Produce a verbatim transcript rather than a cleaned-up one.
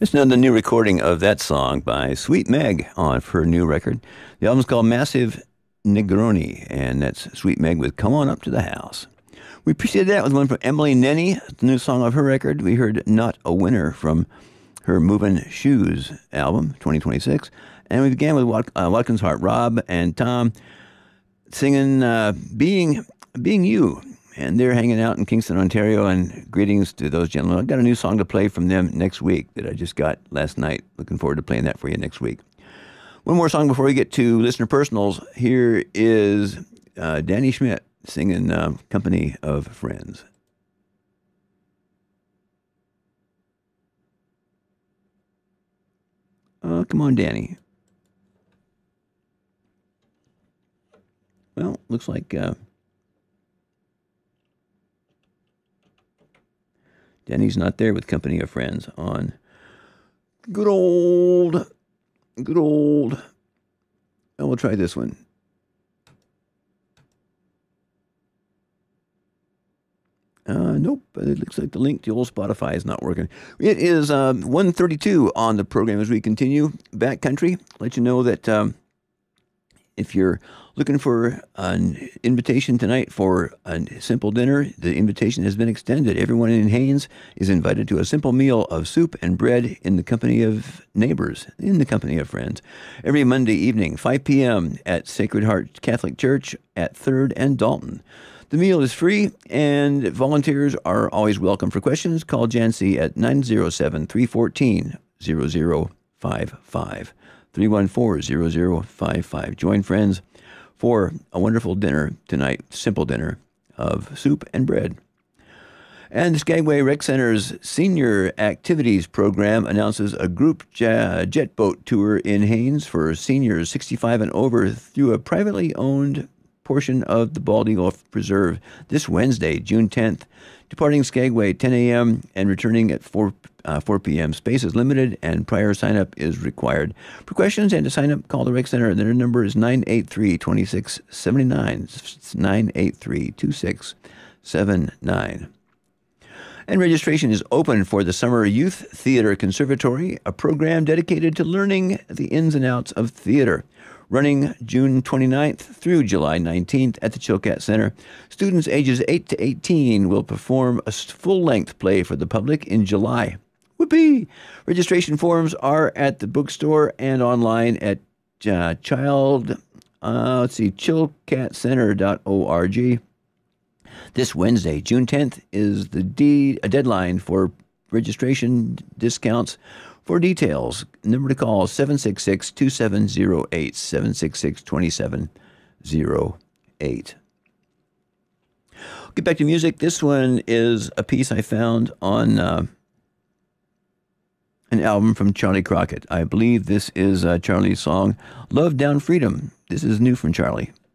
It's another new recording of that song by Sweet Meg on her new record. The album's called Massive Negroni, and that's Sweet Meg with Come On Up to the House. We preceded that with one from Emily Nenny, the new song of her record. We heard Not a Winner from her Movin' Shoes album, twenty twenty-six. And we began with Wat- uh, Watkins Hart, Rob and Tom singing uh, Being Being You. And they're hanging out in Kingston, Ontario, and greetings to those gentlemen. I've got a new song to play from them next week that I just got last night. Looking forward to playing that for you next week. One more song before we get to listener personals. Here is uh, Danny Schmidt singing uh, Company of Friends. Oh, come on, Danny. Well, looks like... Uh, Danny's not there with Company of Friends on good old, good old, oh, we'll try this one. Uh, nope, it looks like the link to old Spotify is not working. It is um, one thirty-two on the program as we continue. Backcountry, let you know that um, if you're looking for an invitation tonight for a simple dinner, the invitation has been extended. Everyone in Haines is invited to a simple meal of soup and bread in the company of neighbors, in the company of friends, every Monday evening, five p.m. at Sacred Heart Catholic Church at third and Dalton. The meal is free, and volunteers are always welcome. For questions, call Jancy at nine oh seven, three one four, zero zero five five. three one four, zero zero five five. Join friends for a wonderful dinner tonight, simple dinner of soup and bread. And the Skagway Rec Center's Senior Activities Program announces a group jet boat tour in Haines for seniors sixty-five and over through a privately owned portion of the Bald Eagle Preserve this Wednesday, June tenth, departing Skagway ten a.m. and returning at four p.m. Space is limited and prior sign-up is required. For questions and to sign up, call the Rec Center. Their number is nine eight three, two six seven nine. It's nine eight three, two six seven nine. And registration is open for the Summer Youth Theater Conservatory, a program dedicated to learning the ins and outs of theater. Running June twenty-ninth through July nineteenth at the Chilkat Center. Students ages eight to eighteen will perform a full-length play for the public in July. Whoopee! Registration forms are at the bookstore and online at uh, child, uh, let's see, chilkat center dot org. This Wednesday, June tenth, is the D, a deadline for registration discounts. For details, number to call, seven six six, two seven zero eight, seven six six, two seven zero eight. Get back to music. This one is a piece I found on uh, an album from Charlie Crockett. I believe this is uh, Charlie's song, Love Down Freedom. This is new from Charlie.